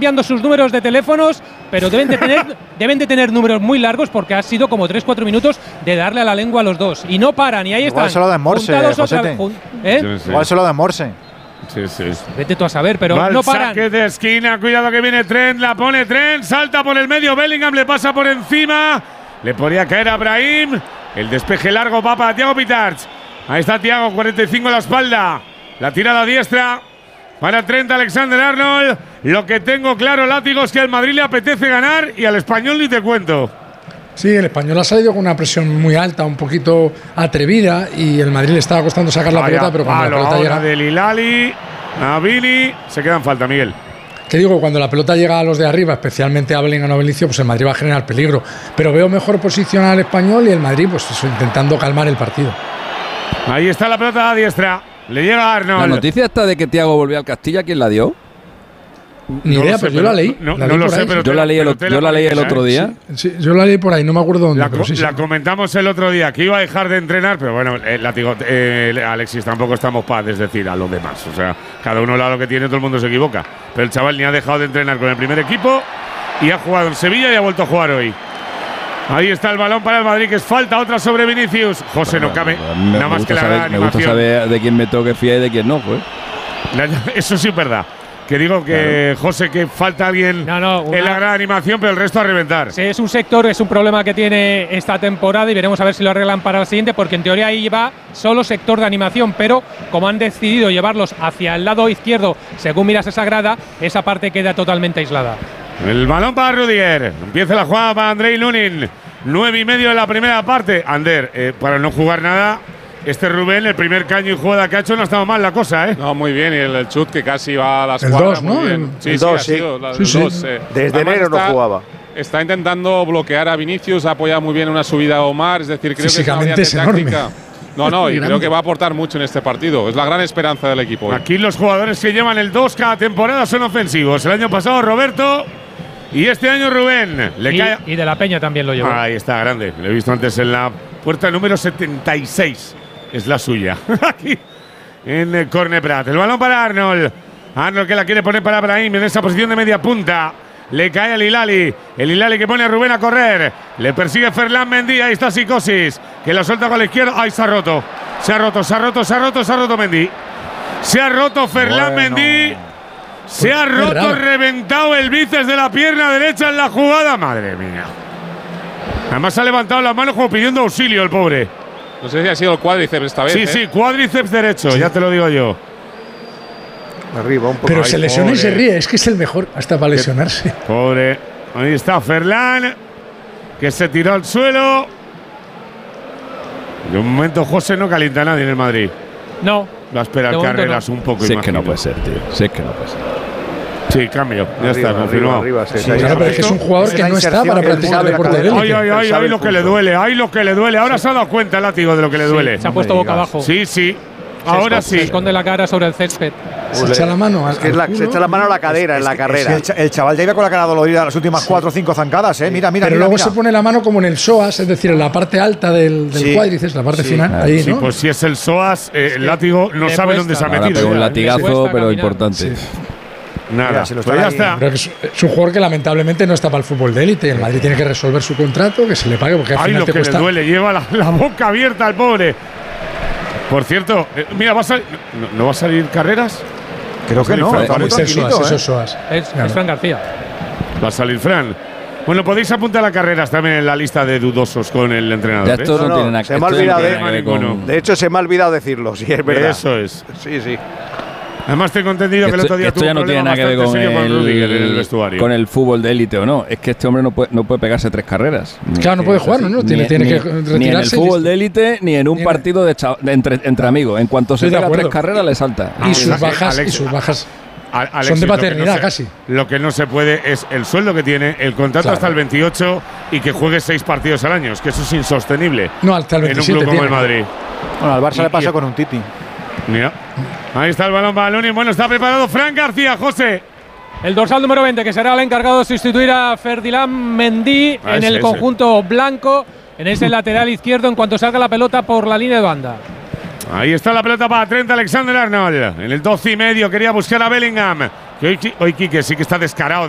enviando sus números de teléfonos, pero deben de tener números muy largos porque ha sido como 3-4 minutos de darle a la lengua a los dos. Y no paran, y ahí Igual están. se lo da en Morse, Josete. Igual se lo da en Morse. Sí, sí. Vete tú a saber, pero Va no paran. Saque de esquina, cuidado que viene Trent, la pone Trent, salta por el medio, Bellingham le pasa por encima, le podría caer a Brahim, el despeje largo va para Thiago Pitarch. Ahí está Thiago, 45 en la espalda, la tirada diestra para Trent Alexander-Arnold. Lo que tengo claro, Látigo, es que al Madrid le apetece ganar y al Español ni te cuento. Sí, el Español ha salido con una presión muy alta, un poquito atrevida, y el Madrid le estaba costando sacar la pelota, pero cuando la pelota llega… del Hilali, a Vini, se queda en falta, Miguel. Que digo, cuando la pelota llega a los de arriba, especialmente a Bellingham o Benicio, pues el Madrid va a generar peligro. Pero veo mejor posicionar al Español y el Madrid, pues eso, intentando calmar el partido. Ahí está la pelota a diestra, le llega a Arnold. La noticia esta de que Thiago volvió al Castilla, ¿quién la dio? Ni idea, pero yo la leí. No lo sé, pero yo la leí el otro día. Sí, yo la leí por ahí, no me acuerdo dónde. La comentamos el otro día, que iba a dejar de entrenar, pero bueno, Alexis, tampoco estamos para desdecir a los demás. O sea, cada uno lo que tiene, todo el mundo se equivoca. Pero el chaval ni ha dejado de entrenar con el primer equipo y ha jugado en Sevilla y ha vuelto a jugar hoy. Ahí está el balón para el Madrid, que es falta, otra sobre Vinicius. José, no cabe nada más que la gran animación. Me gusta saber de quién me toque fiar y de quién no, pues. Eso sí es verdad. Que digo que, claro, José, que falta alguien en la gran animación, pero el resto a reventar. Sí, es un sector, es un problema que tiene esta temporada y veremos a ver si lo arreglan para la siguiente, porque en teoría ahí va solo sector de animación, pero como han decidido llevarlos hacia el lado izquierdo, según miras esa grada, esa parte queda totalmente aislada. El balón para Rudiger. Empieza la jugada para Andrei Lunin. 9:30 de la primera parte. Ander, para no jugar nada, Rubén, el primer caño y jugada que ha hecho, no ha estado mal la cosa, ¿eh? No, muy bien. Y el chut que casi va a las el 2, ¿no? El 2, sí. Desde enero no jugaba. Está intentando bloquear a Vinicius, ha apoyado muy bien una subida a Omar. Es decir, creo que es una variante táctica. No, y creo que va a aportar mucho en este partido. Es la gran esperanza del equipo. Aquí los jugadores que llevan el 2 cada temporada son ofensivos. El año pasado Roberto y este año Rubén. Y de la Peña también lo lleva. Ahí está, grande. Lo he visto antes en la puerta número 76. Es la suya. Aquí en el córner Prat. El balón para Arnold. Arnold que la quiere poner para Brahim en esa posición de media punta. Le cae al Hilali. El Hilali que pone a Rubén a correr. Le persigue Ferland Mendy. Ahí está Psicosis. Que la suelta con la izquierda. ¡Ay, se ha roto! Se ha roto Mendy. Se ha roto Ferland Mendy. Se ha roto, reventado el bíceps de la pierna derecha en la jugada. Madre mía. Además ha levantado las manos como pidiendo auxilio el pobre. No sé si ha sido el cuádriceps esta vez. Sí, cuádriceps derecho, ya te lo digo yo. Arriba, un poco. Pero se lesiona y se ríe, es que es el mejor hasta para lesionarse. Pobre. Ahí está Ferland, que se tiró al suelo. De un momento José no calienta a nadie en el Madrid. No. Va a esperar carreras un poco. Sé que no puede ser, tío. Sé que no puede ser. Sí, cambio. Ya está, confirmado. Claro, pero es que es un jugador que no está para practicar deporte de élite. Ay, lo que le duele, Ahora se ha dado cuenta el látigo de lo que le duele. Se ha puesto boca abajo. Sí. Ahora sí. Se esconde la cara sobre el césped. Se echa la mano se echa la mano a la cadera en la carrera. El chaval ya iba con la cara dolorida las últimas 4 o 5 zancadas, ¿eh? Mira. Pero luego se pone la mano como en el psoas, es decir, en la parte alta del cuádriceps, la parte final. Ahí, ¿no? Pues si es el psoas, el látigo no sabe dónde se ha metido. Pegó un latigazo, pero importante. Nada, pues ya está. Pero es un jugador que lamentablemente no está para el fútbol de élite. El Madrid tiene que resolver su contrato, que se le pague, porque al final lo que le duele, lleva la boca abierta al pobre. Por cierto, mira, ¿no va a salir carreras? Creo que no. Es Fran García. Va a salir Fran. Bueno, podéis apuntar a carreras también en la lista de dudosos con el entrenador. Ya esto no tiene nada que ver. De hecho, se me ha olvidado decirlo, si es verdad. Eso es. Sí. Además, tengo entendido que el otro día esto ya no tiene nada que ver con el fútbol de élite o no. Es que este hombre no puede pegarse 3 carreras. Claro, no puede jugar, ¿no? Tiene que retirarse. Ni en el fútbol de élite, ni en un partido entre amigos. En cuanto se pega 3 carreras, le salta. Y sus bajas son de paternidad casi. Lo que no se puede es el sueldo que tiene, el contrato hasta el 28 y que juegue 6 partidos al año. Es que eso es insostenible. No, hasta el 27 en un club como el Madrid. Bueno, al Barça le pasa con un Titi. Mira, ahí está el balón para Lunin. Bueno, está preparado Fran García, José. El dorsal número 20, que será el encargado de sustituir a Ferland Mendy en el conjunto blanco, en ese lateral izquierdo, en cuanto salga la pelota por la línea de banda. Ahí está la pelota para Trent Alexander-Arnold. En el 12:30 quería buscar a Bellingham. Que hoy Quique sí que está descarado.